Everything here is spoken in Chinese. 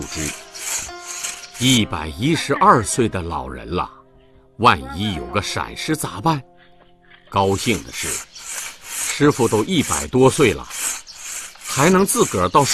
112岁的老人了，万一有个闪失咋办？高兴的是，师傅都100多岁了，还能自个儿到